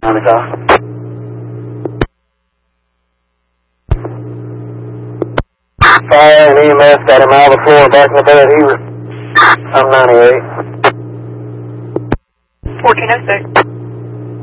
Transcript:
Monica. Fire and EMS got him out of the floor, back in the bed. I'm 98. 1406.